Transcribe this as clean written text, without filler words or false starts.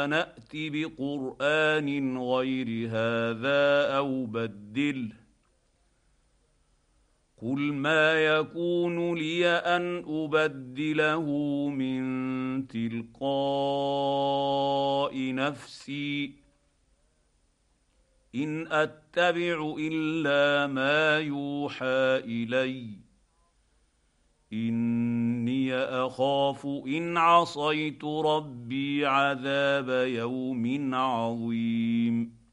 نأت بقرآن غير هذا أو بدله قل ما يكون لي أن أبدله من تلقاء نفسي إن أتبع إلا ما يوحى إلي إني أخاف إن عصيت ربي عذاب يوم عظيم